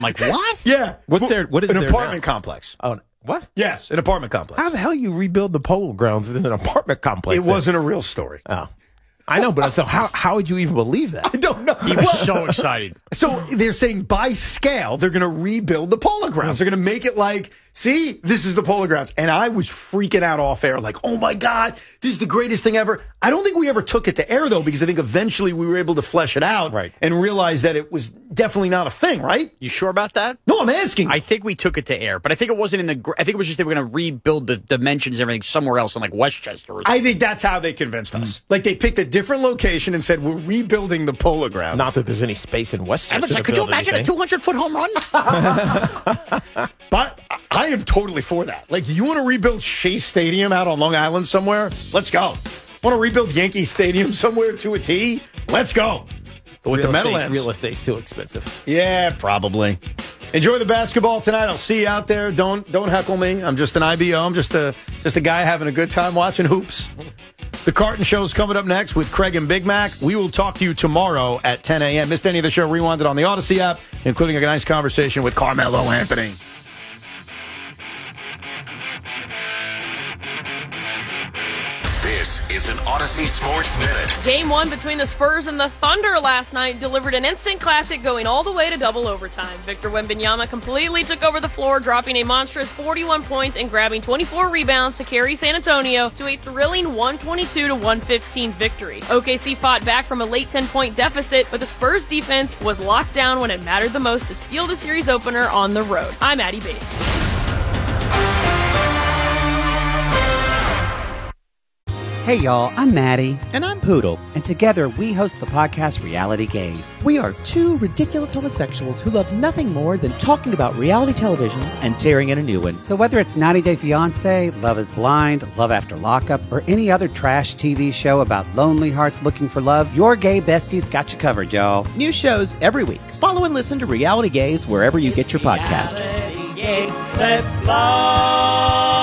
I'm like, what? Yeah. What is an there apartment now? complex. Oh, what? Yes, an apartment complex. How the hell you rebuild the polo grounds within an apartment complex? It wasn't a real story. Oh. I know, but so how would you even believe that? I don't know. He was so excited. So they're saying by scale, they're going to rebuild the polo grounds. They're going to make it like, see, this is the polo grounds. And I was freaking out off air, like, oh my God, this is the greatest thing ever. I don't think we ever took it to air, though, because I think eventually we were able to flesh it out and realize that it was definitely not a thing, right? You sure about that? No, I'm asking. I think we took it to air, but I think it wasn't I think it was just they were going to rebuild the dimensions and everything somewhere else in like Westchester. I think that's how they convinced us. Like they picked a different location and said, we're rebuilding the polo grounds. Not that there's any space in Westchester. Like, could you imagine a 200-foot home run? But I am totally for that. Like, you want to rebuild Shea Stadium out on Long Island somewhere? Let's go. Want to rebuild Yankee Stadium somewhere to a T? Let's go. But with the Meadowlands. Real estate's too expensive. Yeah, probably. Enjoy the basketball tonight. I'll see you out there. Don't heckle me. I'm just an IBO. I'm just a guy having a good time watching hoops. The Carton Show's coming up next with Craig and Big Mac. We will talk to you tomorrow at 10 a.m. Missed any of the show? Rewind it on the Odyssey app, including a nice conversation with Carmelo Anthony. This is an Odyssey Sports Minute. Game 1 between the Spurs and the Thunder last night delivered an instant classic going all the way to double overtime. Victor Wembanyama completely took over the floor, dropping a monstrous 41 points and grabbing 24 rebounds to carry San Antonio to a thrilling 122-115 victory. OKC fought back from a late 10-point deficit, but the Spurs defense was locked down when it mattered the most to steal the series opener on the road. I'm Addie Bates. Hey y'all, I'm Maddie. And I'm Poodle. And together we host the podcast Reality Gaze. We are two ridiculous homosexuals who love nothing more than talking about reality television and tearing in a new one. So whether it's 90 Day Fiancé, Love is Blind, Love After Lockup, or any other trash TV show about lonely hearts looking for love, your gay besties got you covered, y'all. New shows every week. Follow and listen to Reality Gaze wherever you get your podcast. Reality Gaze, let's love.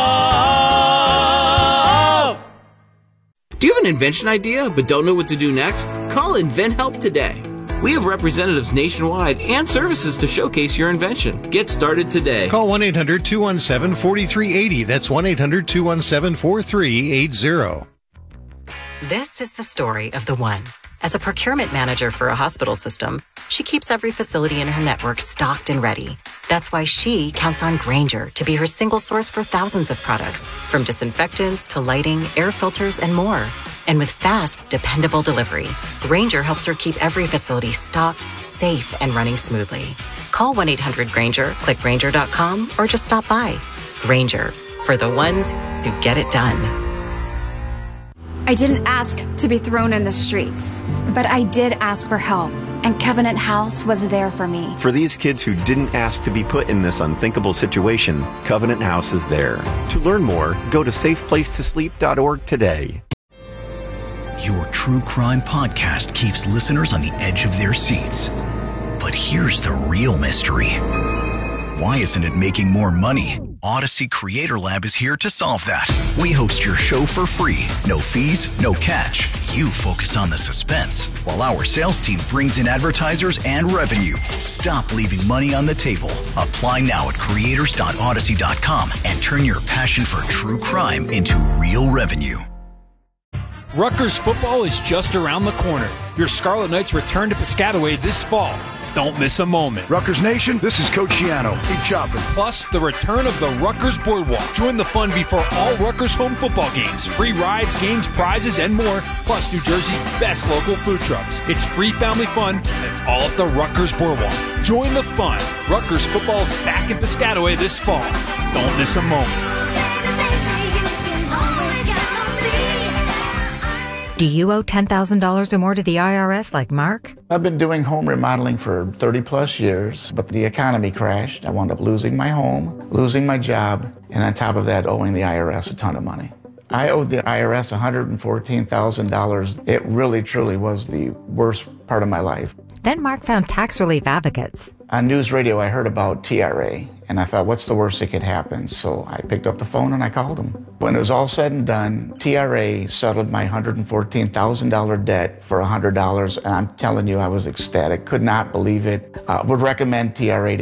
Do you have an invention idea but don't know what to do next? Call InventHelp today. We have representatives nationwide and services to showcase your invention. Get started today. Call 1-800-217-4380. That's 1-800-217-4380. This is the story of the one. As a procurement manager for a hospital system, she keeps every facility in her network stocked and ready. That's why she counts on Grainger to be her single source for thousands of products, from disinfectants to lighting, air filters, and more. And with fast, dependable delivery, Grainger helps her keep every facility stocked, safe, and running smoothly. Call 1-800-GRAINGER, click Grainger.com, or just stop by. Grainger, for the ones who get it done. I didn't ask to be thrown in the streets, but I did ask for help, and Covenant House was there for me. For these kids who didn't ask to be put in this unthinkable situation, Covenant House is there. To learn more, go to safeplacetosleep.org today. Your true crime podcast keeps listeners on the edge of their seats. But here's the real mystery. Why isn't it making more money? Odyssey Creator Lab is here to solve that. We host your show for free. No fees, no catch. You focus on the suspense, while our sales team brings in advertisers and revenue. Stop leaving money on the table. Apply now at creators.odyssey.com and turn your passion for true crime into real revenue. Rutgers football is just around the corner. Your Scarlet Knights return to Piscataway this fall. Don't miss a moment. Rutgers Nation, this is Coach Shiano. Keep chopping. Plus, the return of the Rutgers Boardwalk. Join the fun before all Rutgers home football games. Free rides, games, prizes, and more. Plus, New Jersey's best local food trucks. It's free family fun, and it's all at the Rutgers Boardwalk. Join the fun. Rutgers football's back in Piscataway this fall. Don't miss a moment. Do you owe $10,000 or more to the IRS like Mark? I've been doing home remodeling for 30 plus years, but the economy crashed. I wound up losing my home, losing my job, and on top of that, owing the IRS a ton of money. I owed the IRS $114,000. It really, truly was the worst part of my life. Then Mark found tax relief advocates. On news radio, I heard about TRA, and I thought, what's the worst that could happen? So I picked up the phone and I called them. When it was all said and done, TRA settled my $114,000 debt for $100, and I'm telling you, I was ecstatic. Could not believe it. Would recommend TRA to